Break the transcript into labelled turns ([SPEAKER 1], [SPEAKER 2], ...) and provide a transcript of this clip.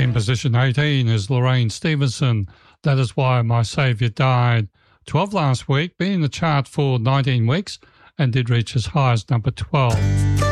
[SPEAKER 1] In position 18 is Lorraine Stevenson, That Is Why My Saviour Died. 12 last week, been in the chart for 19 weeks and did reach as high as number 12.